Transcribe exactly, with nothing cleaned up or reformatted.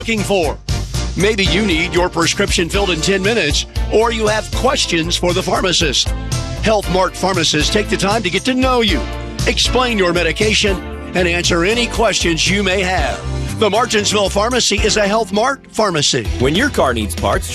looking for. Maybe you need your prescription filled in ten minutes, or you have questions for the pharmacist. Health Mart pharmacists take the time to get to know you, explain your medication, and answer any questions you may have. The Martinsville Pharmacy is a Health Mart pharmacy. When your car needs parts,